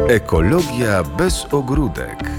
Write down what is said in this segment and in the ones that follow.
Ekologia bez ogródek.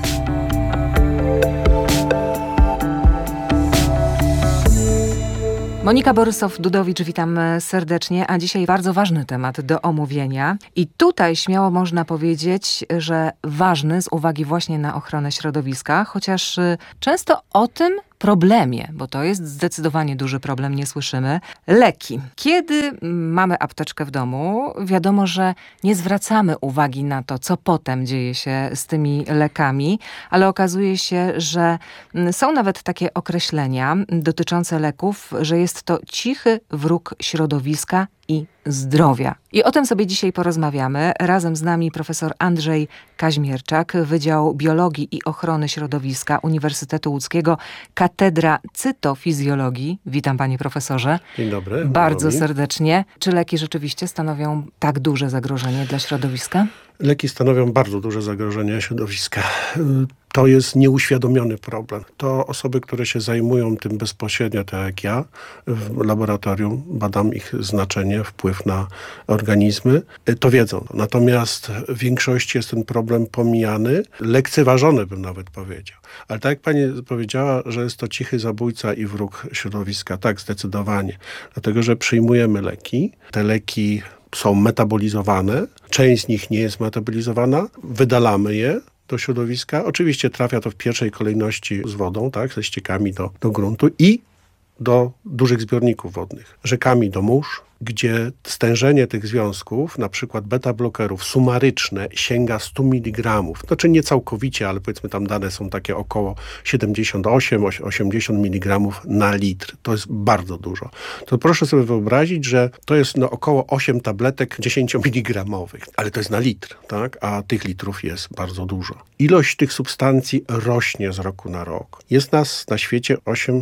Monika Borysow-Dudowicz, witam serdecznie, a dzisiaj bardzo ważny temat do omówienia. I tutaj śmiało można powiedzieć, że ważny z uwagi właśnie na ochronę środowiska, chociaż często o tym problemie, bo to jest zdecydowanie duży problem, nie słyszymy. Leki. Kiedy mamy apteczkę w domu, wiadomo, że nie zwracamy uwagi na to, co potem dzieje się z tymi lekami, ale okazuje się, że są nawet takie określenia dotyczące leków, że jest to cichy wróg środowiska i zdrowia. I o tym sobie dzisiaj porozmawiamy. Razem z nami profesor Andrzej Kaźmierczak, Wydział Biologii i Ochrony Środowiska Uniwersytetu Łódzkiego, Katedra Cytofizjologii. Witam panie profesorze. Dzień dobry. Bardzo serdecznie. Czy leki rzeczywiście stanowią tak duże zagrożenie dla środowiska? Leki stanowią bardzo duże zagrożenie środowiska. To jest nieuświadomiony problem. To osoby, które się zajmują tym bezpośrednio, tak jak ja, w laboratorium, badam ich znaczenie, wpływ na organizmy, to wiedzą. Natomiast w większości jest ten problem pomijany, lekceważony bym nawet powiedział. Ale tak jak pani powiedziała, że jest to cichy zabójca i wróg środowiska, tak, zdecydowanie. Dlatego, że przyjmujemy leki. Te leki są metabolizowane, część z nich nie jest metabolizowana, wydalamy je do środowiska. Oczywiście trafia to w pierwszej kolejności z wodą, tak, ze ściekami do gruntu i do dużych zbiorników wodnych, rzekami do mórz, gdzie stężenie tych związków, na przykład beta-blokerów, sumaryczne sięga 100 mg. Znaczy nie całkowicie, ale powiedzmy tam dane są takie około 78-80 mg na litr. To jest bardzo dużo. To proszę sobie wyobrazić, że to jest około 8 tabletek 10 mg, ale to jest na litr, tak? A tych litrów jest bardzo dużo. Ilość tych substancji rośnie z roku na rok. Jest nas na świecie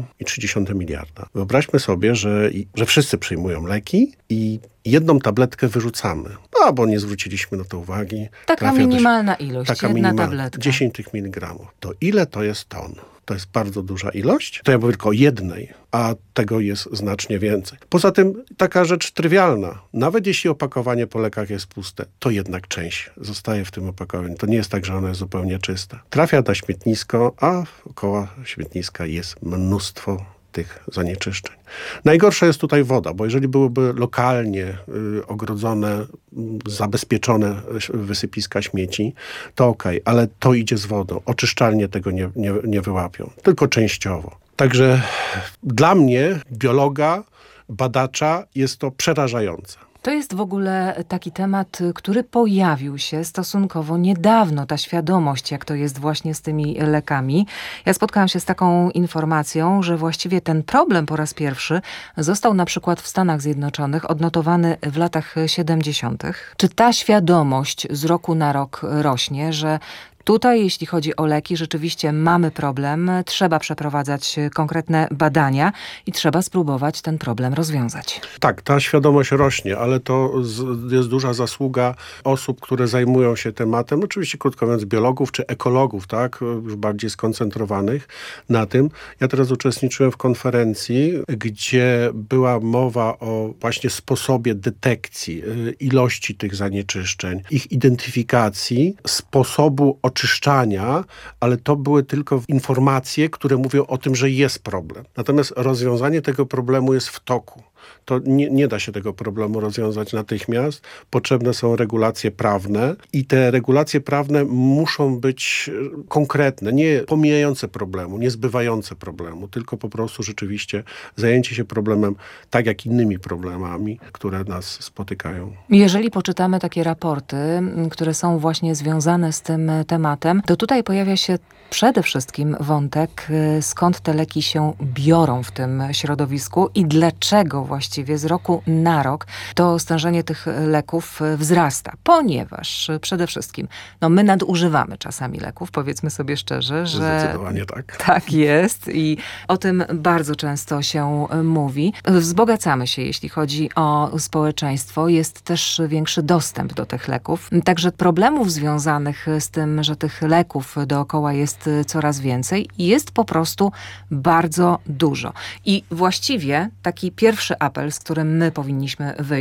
8,3 miliarda. Wyobraźmy sobie, że wszyscy przyjmują leki i jedną tabletkę wyrzucamy, bo nie zwróciliśmy na to uwagi. Taka minimalna ilość, jedna tabletka. 10 tych miligramów. To ile to jest ton? To jest bardzo duża ilość. To ja mówię tylko o jednej, a tego jest znacznie więcej. Poza tym taka rzecz trywialna. Nawet jeśli opakowanie po lekach jest puste, to jednak część zostaje w tym opakowaniu. To nie jest tak, że ono jest zupełnie czyste. Trafia na śmietnisko, a koło śmietniska jest mnóstwo tych zanieczyszczeń. Najgorsza jest tutaj woda, bo jeżeli byłyby lokalnie ogrodzone, zabezpieczone wysypiska śmieci, to okej, ale to idzie z wodą. Oczyszczalnie tego nie wyłapią, tylko częściowo. Także dla mnie, biologa, badacza, jest to przerażające. To jest w ogóle taki temat, który pojawił się stosunkowo niedawno, ta świadomość, jak to jest właśnie z tymi lekami. Ja spotkałam się z taką informacją, że właściwie ten problem po raz pierwszy został na przykład w Stanach Zjednoczonych odnotowany w latach 70. Czy ta świadomość z roku na rok rośnie, że tutaj, jeśli chodzi o leki, rzeczywiście mamy problem, trzeba przeprowadzać konkretne badania i trzeba spróbować ten problem rozwiązać. Tak, ta świadomość rośnie, ale to jest duża zasługa osób, które zajmują się tematem, oczywiście krótko mówiąc biologów czy ekologów, tak, już bardziej skoncentrowanych na tym. Ja teraz uczestniczyłem w konferencji, gdzie była mowa o właśnie sposobie detekcji ilości tych zanieczyszczeń, ich identyfikacji, sposobu oczyszczania, ale to były tylko informacje, które mówią o tym, że jest problem. Natomiast rozwiązanie tego problemu jest w toku. To nie da się tego problemu rozwiązać natychmiast. Potrzebne są regulacje prawne i te regulacje prawne muszą być konkretne, nie pomijające problemu, nie zbywające problemu, tylko po prostu rzeczywiście zajęcie się problemem tak jak innymi problemami, które nas spotykają. Jeżeli poczytamy takie raporty, które są właśnie związane z tym tematem, to tutaj pojawia się przede wszystkim wątek, skąd te leki się biorą w tym środowisku i dlaczego właściwie z roku na rok to stężenie tych leków wzrasta. Ponieważ przede wszystkim my nadużywamy czasami leków, powiedzmy sobie szczerze, że zdecydowanie tak. Tak jest i o tym bardzo często się mówi. Wzbogacamy się, jeśli chodzi o społeczeństwo. Jest też większy dostęp do tych leków. Także problemów związanych z tym, że tych leków dookoła jest coraz więcej, jest po prostu bardzo dużo. I właściwie taki pierwszy apel, z którym my powinniśmy wyjść,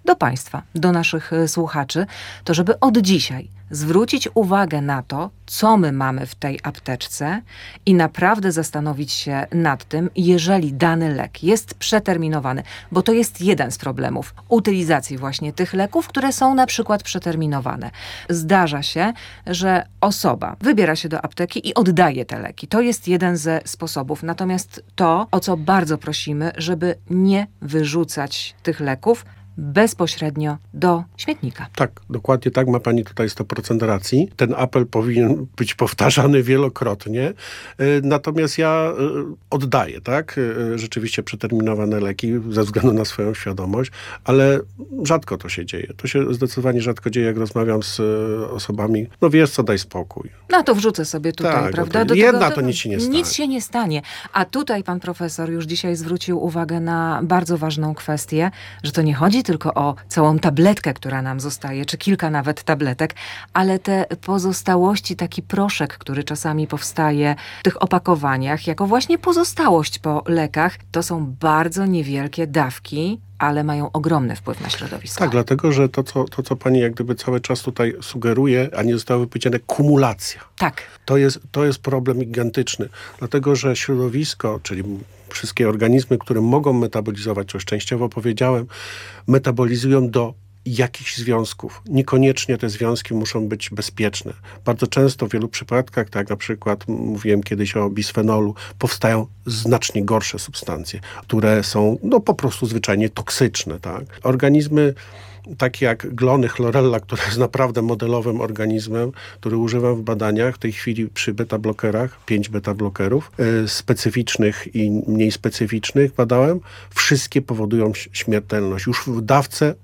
do Państwa, do naszych słuchaczy, to żeby od dzisiaj zwrócić uwagę na to, co my mamy w tej apteczce i naprawdę zastanowić się nad tym, jeżeli dany lek jest przeterminowany, bo to jest jeden z problemów utylizacji właśnie tych leków, które są na przykład przeterminowane. Zdarza się, że osoba wybiera się do apteki i oddaje te leki. To jest jeden ze sposobów. Natomiast to, o co bardzo prosimy, żeby nie wyrzucać tych leków bezpośrednio do śmietnika. Tak, dokładnie tak, ma pani tutaj 100% racji. Ten apel powinien być powtarzany wielokrotnie. Natomiast ja oddaję, tak, rzeczywiście przeterminowane leki ze względu na swoją świadomość, ale rzadko to się dzieje. To się zdecydowanie rzadko dzieje, jak rozmawiam z osobami. No wiesz co, daj spokój. No to wrzucę sobie tutaj, Tak, prawda? to jedna to nic się nie stanie. Nic się nie stanie. A tutaj pan profesor już dzisiaj zwrócił uwagę na bardzo ważną kwestię, że to nie chodzi tylko o całą tabletkę, która nam zostaje, czy kilka nawet tabletek, ale te pozostałości, taki proszek, który czasami powstaje w tych opakowaniach, jako właśnie pozostałość po lekach, to są bardzo niewielkie dawki, ale mają ogromny wpływ na środowisko. Tak, dlatego, że to, co pani jak gdyby cały czas tutaj sugeruje, a nie zostało wypowiedziane, kumulacja. Tak. To jest problem gigantyczny, dlatego, że środowisko, czyli wszystkie organizmy, które mogą metabolizować, co już częściowo powiedziałem, metabolizują do jakichś związków. Niekoniecznie te związki muszą być bezpieczne. Bardzo często w wielu przypadkach, tak jak na przykład mówiłem kiedyś o bisfenolu, powstają znacznie gorsze substancje, które są po prostu zwyczajnie toksyczne. Tak? Organizmy takie jak glony, chlorella, która jest naprawdę modelowym organizmem, który używam w badaniach w tej chwili przy beta-blokerach, 5 beta-blokerów, specyficznych i mniej specyficznych badałem. Wszystkie powodują śmiertelność. Już w dawce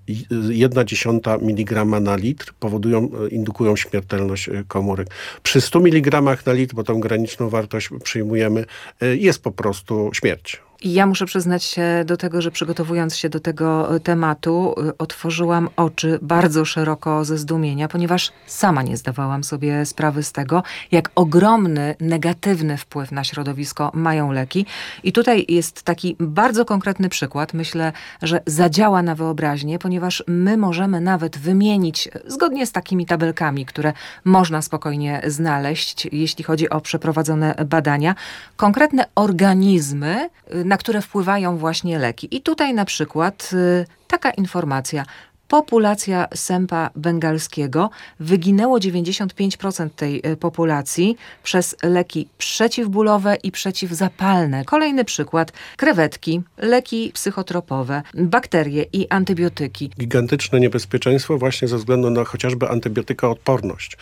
0,1 mg na litr indukują śmiertelność komórek. Przy 100 mg na litr, bo tą graniczną wartość przyjmujemy, jest po prostu śmierć. I ja muszę przyznać się do tego, że przygotowując się do tego tematu, otworzyłam oczy bardzo szeroko ze zdumienia, ponieważ sama nie zdawałam sobie sprawy z tego, jak ogromny, negatywny wpływ na środowisko mają leki. I tutaj jest taki bardzo konkretny przykład. Myślę, że zadziała na wyobraźnię, ponieważ my możemy nawet wymienić, zgodnie z takimi tabelkami, które można spokojnie znaleźć, jeśli chodzi o przeprowadzone badania, konkretne organizmy, na które wpływają właśnie leki. I tutaj na przykład taka informacja. Populacja sępa bengalskiego, wyginęło 95% tej populacji przez leki przeciwbólowe i przeciwzapalne. Kolejny przykład, krewetki, leki psychotropowe, bakterie i antybiotyki. Gigantyczne niebezpieczeństwo właśnie ze względu na chociażby antybiotykaodporność.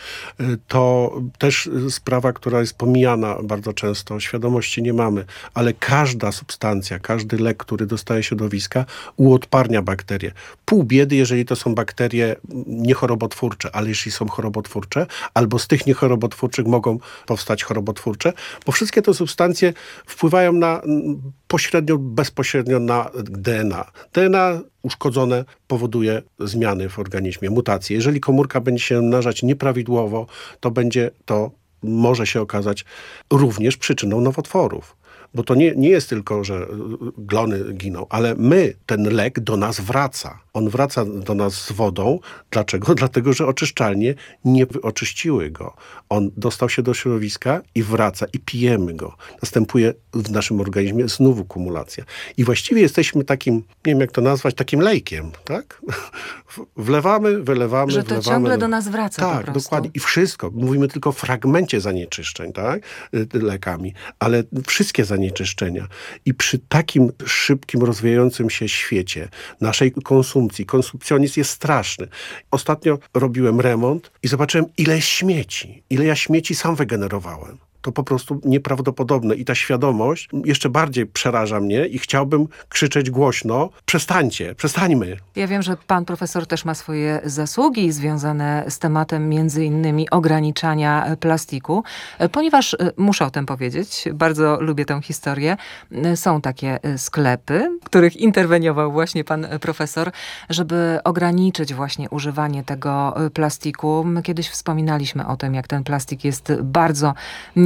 To też sprawa, która jest pomijana bardzo często, świadomości nie mamy, ale każda substancja, każdy lek, który dostaje środowiska, uodparnia bakterie. Pół biedy, jeżeli to są bakterie niechorobotwórcze, ale jeśli są chorobotwórcze, albo z tych niechorobotwórczych mogą powstać chorobotwórcze, bo wszystkie te substancje wpływają pośrednio, bezpośrednio na DNA. DNA uszkodzone powoduje zmiany w organizmie, mutacje. Jeżeli komórka będzie się namnażać nieprawidłowo, to może się okazać również przyczyną nowotworów. Bo to nie jest tylko, że glony giną, ale ten lek do nas wraca. On wraca do nas z wodą. Dlaczego? Dlatego, że oczyszczalnie nie oczyściły go. On dostał się do środowiska i wraca i pijemy go. Następuje w naszym organizmie znowu kumulacja. I właściwie jesteśmy takim, nie wiem jak to nazwać, takim lejkiem, tak? Wlewamy, wylewamy, że to wlewamy. Ciągle do nas wraca tak, po prostu. Dokładnie. I wszystko. Mówimy tylko o fragmencie zanieczyszczeń, tak? Lekami. Ale wszystkie zanieczyszczenia. I przy takim szybkim, rozwijającym się świecie, naszej konsumpcjonizm jest straszny. Ostatnio robiłem remont i zobaczyłem, ile ja śmieci sam wygenerowałem. To po prostu nieprawdopodobne. I ta świadomość jeszcze bardziej przeraża mnie i chciałbym krzyczeć głośno, przestańmy. Ja wiem, że pan profesor też ma swoje zasługi związane z tematem między innymi ograniczania plastiku, ponieważ muszę o tym powiedzieć, bardzo lubię tę historię. Są takie sklepy, w których interweniował właśnie pan profesor, żeby ograniczyć właśnie używanie tego plastiku. My kiedyś wspominaliśmy o tym, jak ten plastik jest bardzo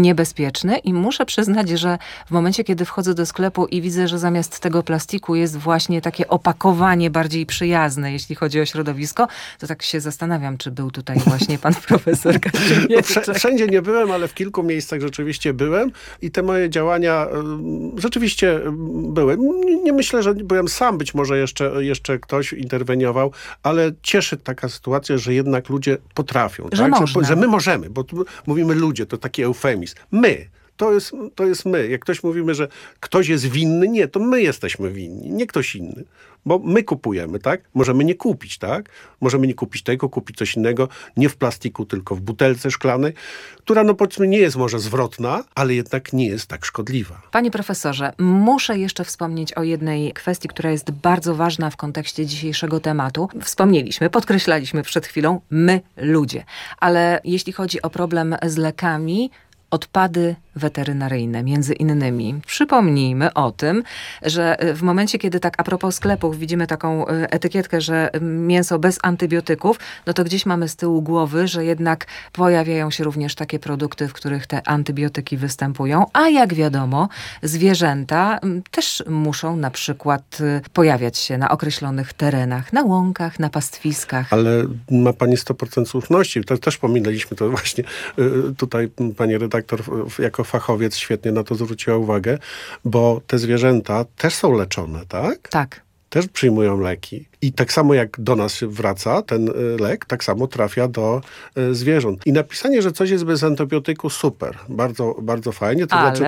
niebezpieczny i muszę przyznać, że w momencie, kiedy wchodzę do sklepu i widzę, że zamiast tego plastiku jest właśnie takie opakowanie bardziej przyjazne, jeśli chodzi o środowisko, to tak się zastanawiam, czy był tutaj właśnie pan profesor Kazimierczak. No, wszędzie nie byłem, ale w kilku miejscach rzeczywiście byłem i te moje działania rzeczywiście były. Nie myślę, że byłem sam, być może jeszcze ktoś interweniował, ale cieszy taka sytuacja, że jednak ludzie potrafią. Że można. Że my możemy, bo tu mówimy ludzie, to taki eufemizm. My. To jest my. Jak ktoś mówimy, że ktoś jest winny, nie, to my jesteśmy winni, nie ktoś inny. Bo my kupujemy, tak? Możemy nie kupić, tak? Możemy nie kupić tego, kupić coś innego, nie w plastiku, tylko w butelce szklanej, która, no powiedzmy, nie jest może zwrotna, ale jednak nie jest tak szkodliwa. Panie profesorze, muszę jeszcze wspomnieć o jednej kwestii, która jest bardzo ważna w kontekście dzisiejszego tematu. Wspomnieliśmy, podkreślaliśmy przed chwilą, my ludzie. Ale jeśli chodzi o problem z lekami, odpady weterynaryjne, między innymi. Przypomnijmy o tym, że w momencie, kiedy tak a propos sklepów widzimy taką etykietkę, że mięso bez antybiotyków, no to gdzieś mamy z tyłu głowy, że jednak pojawiają się również takie produkty, w których te antybiotyki występują, a jak wiadomo, zwierzęta też muszą na przykład pojawiać się na określonych terenach, na łąkach, na pastwiskach. Ale ma pani 100% słuszności. To też pominęliśmy to właśnie tutaj pani redaktor jako fachowiec świetnie na to zwróciła uwagę, bo te zwierzęta też są leczone, tak? Tak. Też przyjmują leki. I tak samo jak do nas wraca ten lek, tak samo trafia do zwierząt. I napisanie, że coś jest bez antybiotyku, super. Bardzo, bardzo fajnie.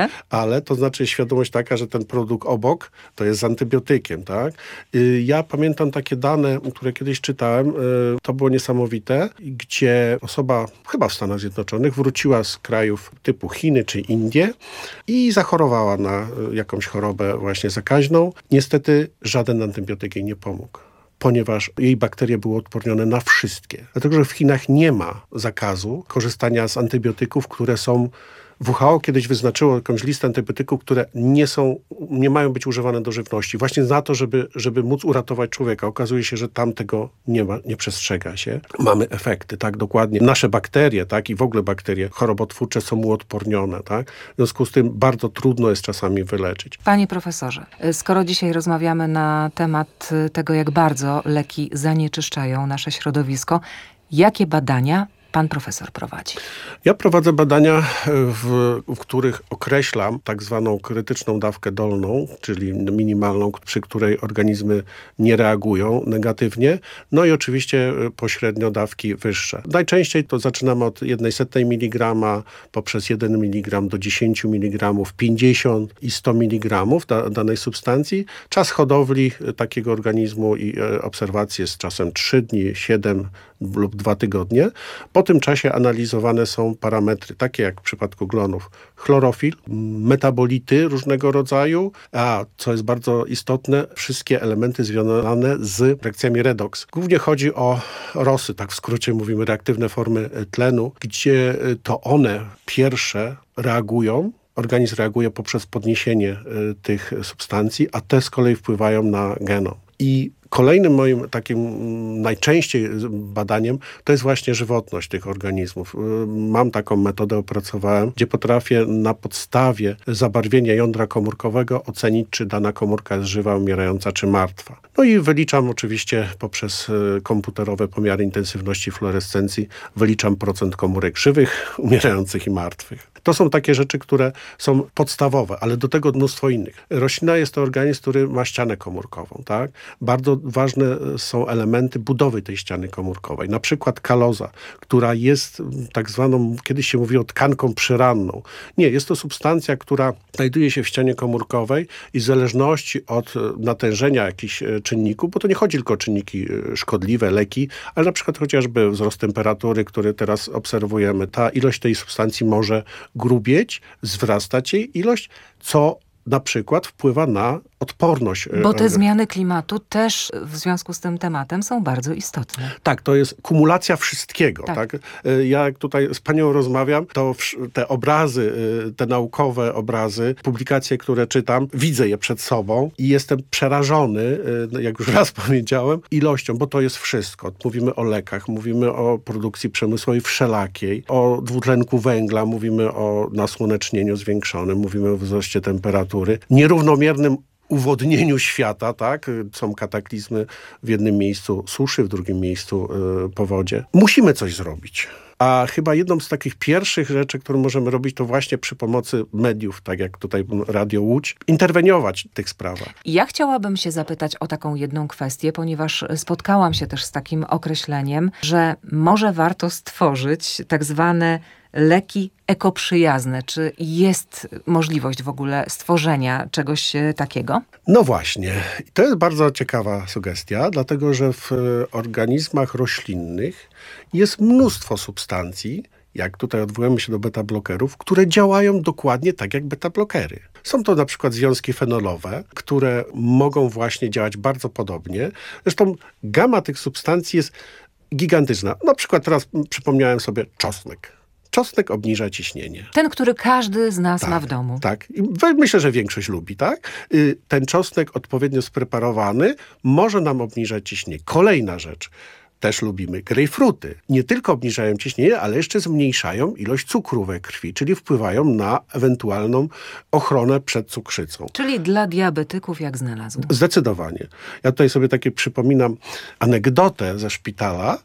To znaczy świadomość taka, że ten produkt obok to jest z antybiotykiem, tak? Ja pamiętam takie dane, które kiedyś czytałem, to było niesamowite, gdzie osoba, chyba w Stanach Zjednoczonych, wróciła z krajów typu Chiny czy Indie i zachorowała na jakąś chorobę właśnie zakaźną. Niestety żaden antybiotyk jej nie pomógł, ponieważ jej bakterie były odpornione na wszystkie. Dlatego, że w Chinach nie ma zakazu korzystania z antybiotyków, które są... WHO kiedyś wyznaczyło jakąś listę antybiotyków, które nie mają być używane do żywności. Właśnie za to, żeby móc uratować człowieka. Okazuje się, że tam tego nie ma, nie przestrzega się. Mamy efekty, tak, dokładnie. Nasze bakterie, tak, i w ogóle bakterie chorobotwórcze są uodpornione, tak. W związku z tym bardzo trudno jest czasami wyleczyć. Panie profesorze, skoro dzisiaj rozmawiamy na temat tego, jak bardzo leki zanieczyszczają nasze środowisko, jakie badania pan profesor prowadzi? Ja prowadzę badania, w których określam tak zwaną krytyczną dawkę dolną, czyli minimalną, przy której organizmy nie reagują negatywnie, no i oczywiście pośrednio dawki wyższe. Najczęściej to zaczynamy od 0,01 mg poprzez 1 mg do 10 mg, 50 i 100 mg danej substancji. Czas hodowli takiego organizmu i obserwacji jest czasem 3 dni, 7 lub 2 tygodnie. Po tym czasie analizowane są parametry, takie jak w przypadku glonów, chlorofil, metabolity różnego rodzaju, a co jest bardzo istotne, wszystkie elementy związane z reakcjami redox. Głównie chodzi o ROSy, tak w skrócie mówimy, reaktywne formy tlenu, gdzie to one pierwsze reagują. Organizm reaguje poprzez podniesienie tych substancji, a te z kolei wpływają na genom. I kolejnym moim takim najczęściej badaniem to jest właśnie żywotność tych organizmów. Mam taką metodę, opracowałem, gdzie potrafię na podstawie zabarwienia jądra komórkowego ocenić, czy dana komórka jest żywa, umierająca, czy martwa. No i wyliczam oczywiście poprzez komputerowe pomiary intensywności fluorescencji, wyliczam procent komórek żywych, umierających i martwych. To są takie rzeczy, które są podstawowe, ale do tego mnóstwo innych. Roślina jest to organizm, który ma ścianę komórkową, tak? Bardzo ważne są elementy budowy tej ściany komórkowej. Na przykład kaloza, która jest tak zwaną, kiedyś się mówiło, tkanką przyranną. Nie, jest to substancja, która znajduje się w ścianie komórkowej i w zależności od natężenia jakichś czynników, bo to nie chodzi tylko o czynniki szkodliwe, leki, ale na przykład chociażby wzrost temperatury, który teraz obserwujemy, ta ilość tej substancji może grubieć, wzrastać jej ilość, co na przykład wpływa na odporność. Bo te zmiany klimatu też w związku z tym tematem są bardzo istotne. Tak, to jest kumulacja wszystkiego. Tak. Tak? Ja jak tutaj z panią rozmawiam, to te obrazy, te naukowe obrazy, publikacje, które czytam, widzę je przed sobą i jestem przerażony, jak już raz powiedziałem, ilością, bo to jest wszystko. Mówimy o lekach, mówimy o produkcji przemysłowej wszelakiej, o dwutlenku węgla, mówimy o nasłonecznieniu zwiększonym, mówimy o wzroście temperatury, nierównomiernym uwodnieniu świata, tak? Są kataklizmy, w jednym miejscu suszy, w drugim miejscu powodzie. Musimy coś zrobić. A chyba jedną z takich pierwszych rzeczy, które możemy robić, to właśnie przy pomocy mediów, tak jak tutaj Radio Łódź, interweniować w tych sprawach. Ja chciałabym się zapytać o taką jedną kwestię, ponieważ spotkałam się też z takim określeniem, że może warto stworzyć tak zwane leki ekoprzyjazne. Czy jest możliwość w ogóle stworzenia czegoś takiego? No właśnie. I to jest bardzo ciekawa sugestia, dlatego że w organizmach roślinnych jest mnóstwo substancji, jak tutaj odwołujemy się do beta-blokerów, które działają dokładnie tak jak beta-blokery. Są to na przykład związki fenolowe, które mogą właśnie działać bardzo podobnie. Zresztą gama tych substancji jest gigantyczna. Na przykład teraz przypomniałem sobie czosnek. Czosnek obniża ciśnienie. Ten, który każdy z nas ma w domu. Tak. I myślę, że większość lubi, tak? Ten czosnek odpowiednio spreparowany może nam obniżać ciśnienie. Kolejna rzecz. Też lubimy grejpfruty. Nie tylko obniżają ciśnienie, ale jeszcze zmniejszają ilość cukru we krwi, czyli wpływają na ewentualną ochronę przed cukrzycą. Czyli dla diabetyków jak znalazł. Zdecydowanie. Ja tutaj sobie takie przypominam anegdotę ze szpitala,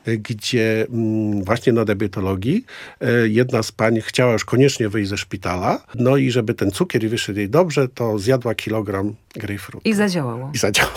gdzie właśnie na debietologii jedna z pań chciała już koniecznie wyjść ze szpitala, no i żeby ten cukier wyszedł jej dobrze, to zjadła kilogram grejpfrutu. I zadziałało.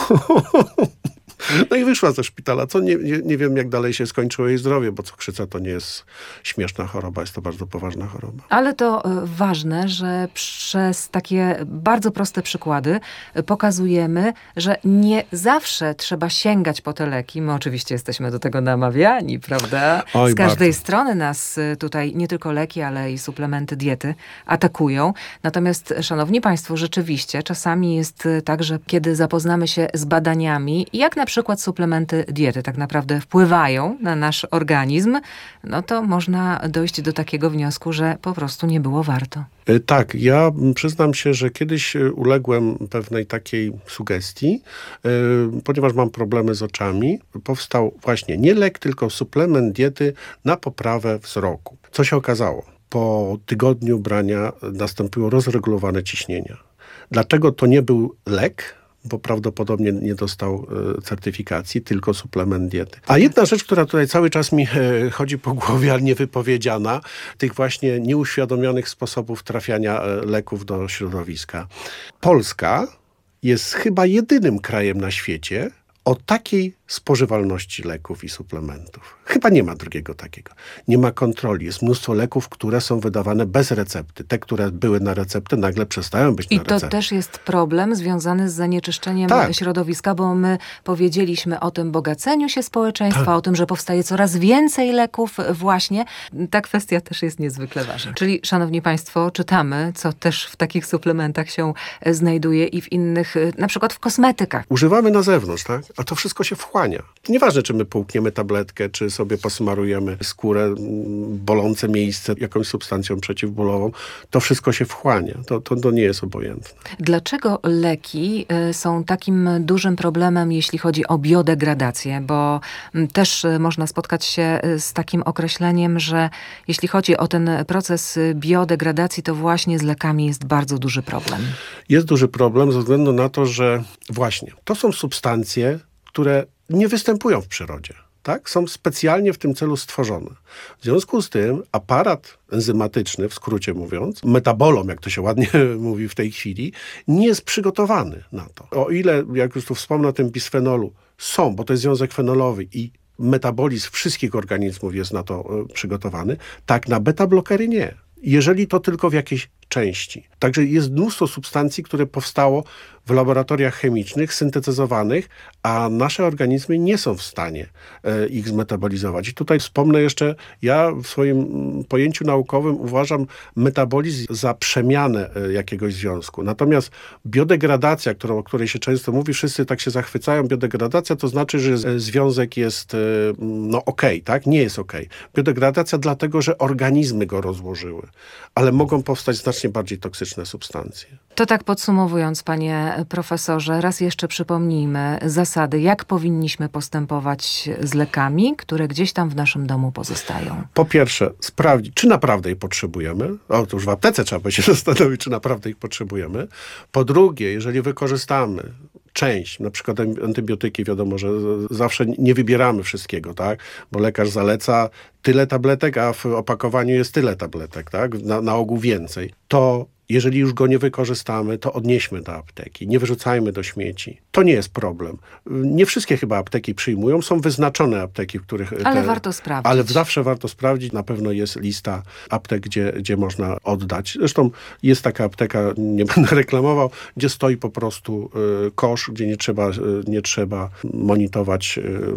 No i wyszła ze szpitala, co nie wiem, jak dalej się skończyło jej zdrowie, bo cukrzyca to nie jest śmieszna choroba, jest to bardzo poważna choroba. Ale to ważne, że przez takie bardzo proste przykłady pokazujemy, że nie zawsze trzeba sięgać po te leki. My oczywiście jesteśmy do tego namawiani, prawda? Oj, z każdej bardzo. strony nas tutaj nie tylko leki, ale i suplementy diety atakują. Natomiast, szanowni państwo, rzeczywiście czasami jest tak, że kiedy zapoznamy się z badaniami, jak na przykład suplementy diety tak naprawdę wpływają na nasz organizm, no to można dojść do takiego wniosku, że po prostu nie było warto. Tak, ja przyznam się, że kiedyś uległem pewnej takiej sugestii, ponieważ mam problemy z oczami. Powstał właśnie nie lek, tylko suplement diety na poprawę wzroku. Co się okazało? Po tygodniu brania nastąpiło rozregulowane ciśnienia. Dlaczego to nie był lek? Bo prawdopodobnie nie dostał certyfikacji, tylko suplement diety. A jedna rzecz, która tutaj cały czas mi chodzi po głowie, ale niewypowiedziana, tych właśnie nieuświadomionych sposobów trafiania leków do środowiska. Polska jest chyba jedynym krajem na świecie o takiej spożywalności leków i suplementów. Chyba nie ma drugiego takiego. Nie ma kontroli. Jest mnóstwo leków, które są wydawane bez recepty. Te, które były na recepty, nagle przestają być na recepty. I to też jest problem związany z zanieczyszczeniem środowiska, bo my powiedzieliśmy o tym bogaceniu się społeczeństwa, o tym, że powstaje coraz więcej leków właśnie. Ta kwestia też jest niezwykle ważna. Czyli, szanowni państwo, czytamy, co też w takich suplementach się znajduje i w innych, na przykład w kosmetykach. Używamy na zewnątrz, tak? A to wszystko się wchłania. Nieważne, czy my połkniemy tabletkę, czy sobie posmarujemy skórę, bolące miejsce jakąś substancją przeciwbólową, to wszystko się wchłania. To nie jest obojętne. Dlaczego leki są takim dużym problemem, jeśli chodzi o biodegradację? Bo też można spotkać się z takim określeniem, że jeśli chodzi o ten proces biodegradacji, to właśnie z lekami jest bardzo duży problem. Jest duży problem ze względu na to, że właśnie to są substancje, które nie występują w przyrodzie. Tak? Są specjalnie w tym celu stworzone. W związku z tym aparat enzymatyczny, w skrócie mówiąc, metabolom, jak to się ładnie mówi w tej chwili, nie jest przygotowany na to. O ile, jak już tu wspomnę o tym bisfenolu, są, bo to jest związek fenolowy i metabolizm wszystkich organizmów jest na to przygotowany, tak na beta-blokery nie. Jeżeli to tylko w jakiejś części. Także jest mnóstwo substancji, które powstało w laboratoriach chemicznych, syntetyzowanych, a nasze organizmy nie są w stanie ich zmetabolizować. I tutaj wspomnę jeszcze, ja w swoim pojęciu naukowym uważam metabolizm za przemianę jakiegoś związku. Natomiast biodegradacja, o której się często mówi, wszyscy tak się zachwycają, biodegradacja to znaczy, że związek jest okej, tak? Nie jest okej. Biodegradacja dlatego, że organizmy go rozłożyły, ale mogą powstać znacznie bardziej toksyczne substancje. To tak podsumowując, panie profesorze, raz jeszcze przypomnijmy zasady, jak powinniśmy postępować z lekami, które gdzieś tam w naszym domu pozostają. Po pierwsze, sprawdzić, czy naprawdę ich potrzebujemy. To już w aptece trzeba by się zastanowić, czy naprawdę ich potrzebujemy. Po drugie, jeżeli wykorzystamy część, na przykład antybiotyki, wiadomo, że zawsze nie wybieramy wszystkiego, tak? Bo lekarz zaleca tyle tabletek, a w opakowaniu jest tyle tabletek, tak? Na ogół więcej. To jeżeli już go nie wykorzystamy, to odnieśmy do apteki. Nie wyrzucajmy do śmieci. To nie jest problem. Nie wszystkie chyba apteki przyjmują. Są wyznaczone apteki, w których... Ale warto sprawdzić. Ale zawsze warto sprawdzić. Na pewno jest lista aptek, gdzie można oddać. Zresztą jest taka apteka, nie będę reklamował, gdzie stoi po prostu kosz, gdzie nie trzeba monitorować